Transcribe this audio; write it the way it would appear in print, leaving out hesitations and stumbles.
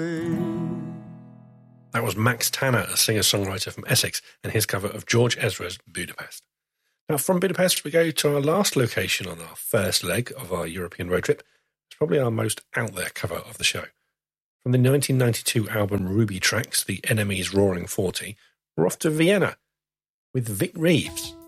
That was Max Tanner, a singer-songwriter from Essex, and his cover of George Ezra's Budapest. Now, from Budapest, we go to our last location on our first leg of our European road trip. It's probably our most out-there cover of the show. From the 1992 album Ruby Tracks, The Enemy's Roaring 40, we're off to Vienna with Vic Reeves.